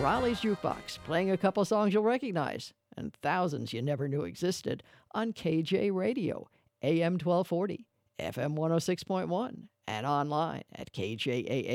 Raleigh's Jukebox, playing a couple songs you'll recognize and thousands you never knew existed on KJ Radio, AM 1240, FM 106.1, and online at KJAA.